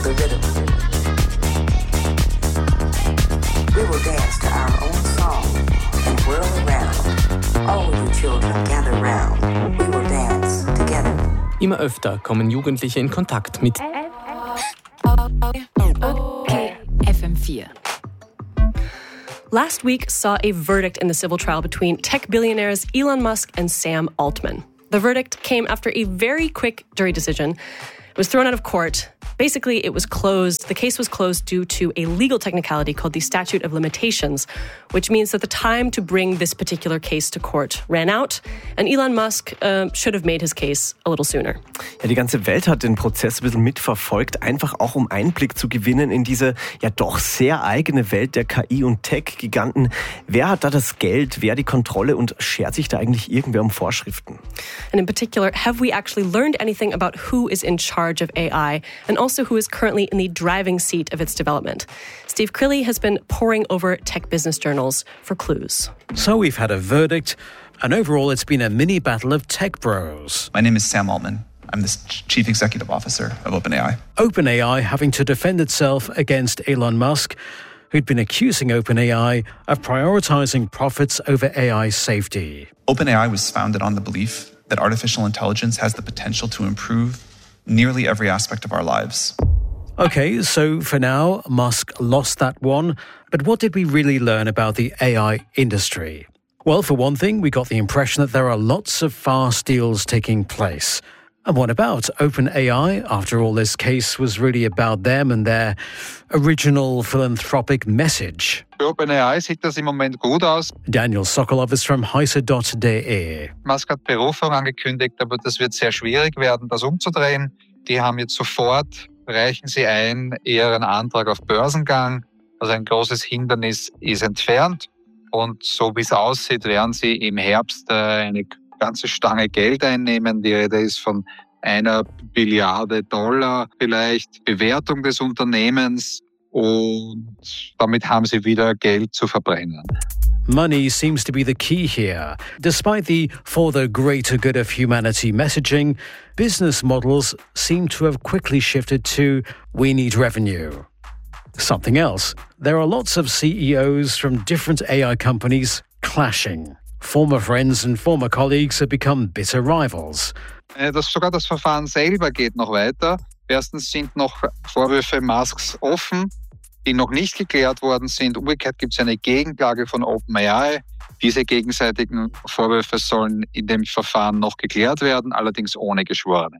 the rhythm. We will dance to our own song and whirl around. All you children gather round. We will dance together. Immer öfter kommen Jugendliche in Kontakt mit FM4. Last week saw a verdict in the civil trial between tech billionaires Elon Musk and Sam Altman. The verdict came after a very quick jury decision. It was thrown out of court. Basically, it was closed. The case was closed due to a legal technicality called the statute of limitations, which means that the time to bring this particular case to court ran out, and Elon Musk should have made his case a little sooner. Ja, die ganze Welt hat den Prozess ein bisschen mitverfolgt, einfach auch um Einblick zu gewinnen in diese ja doch sehr eigene Welt der KI- und Tech-Giganten. Wer hat da das Geld, wer die Kontrolle und schert sich da eigentlich irgendwer um Vorschriften? And in particular, have we actually learned anything about who is in charge of AI and also who is currently in the driving seat of its development? Steve Crilly has been poring over tech business journals for clues. So we've had a verdict, and overall it's been a mini battle of tech bros. My name is Sam Altman. I'm the Chief Executive Officer of OpenAI. OpenAI having to defend itself against Elon Musk, who'd been accusing OpenAI of prioritizing profits over AI safety. OpenAI was founded on the belief that artificial intelligence has the potential to improve nearly every aspect of our lives. Okay, so for now, Musk lost that one. But what did we really learn about the AI industry? Well, for one thing, we got the impression that there are lots of fast deals taking place. And what about OpenAI? After all, this case was really about them and their original philanthropic message. Für OpenAI sieht das im Moment gut aus. Daniel Sokolov is from heise.de. Musk hat Berufung angekündigt, aber das wird sehr schwierig werden, das umzudrehen. Die haben jetzt sofort, reichen sie ein, ihren Antrag auf Börsengang. Also ein großes Hindernis ist entfernt. Und so wie es aussieht, werden sie im Herbst eine ganze Stange Geld einnehmen. Die Rede ist von $1 Billiarde vielleicht, Bewertung des Unternehmens, und damit haben sie wieder Geld zu verbrennen. Money seems to be the key here. Despite the for the greater good of humanity messaging, business models seem to have quickly shifted to we need revenue. Something else, there are lots of CEOs from different AI companies clashing. Former friends and former colleagues have become bitter rivals. Sogar das Verfahren selber geht noch weiter. Erstens sind noch Vorwürfe Musks offen, die noch nicht geklärt worden sind. Umgekehrt gibt es eine Gegenklage von OpenAI. Diese gegenseitigen Vorwürfe sollen in dem Verfahren noch geklärt werden, allerdings ohne Geschworene.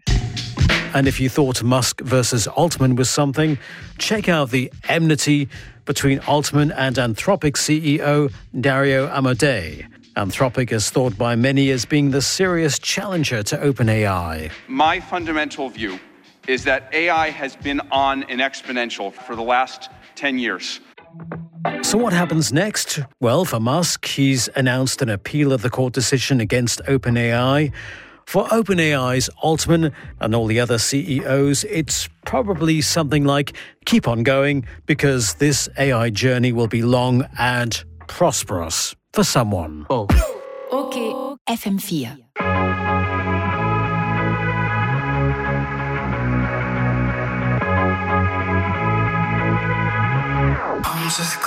And if you thought Musk versus Altman was something, check out the enmity between Altman and Anthropic CEO Dario Amodei. Anthropic is thought by many as being the serious challenger to OpenAI. My fundamental view is that AI has been on an exponential for the last 10 years. So what happens next? Well, for Musk, he's announced an appeal of the court decision against OpenAI. For OpenAI's Altman and all the other CEOs, it's probably something like keep on going because this AI journey will be long and prosperous for someone. Okay, FM4. I'm just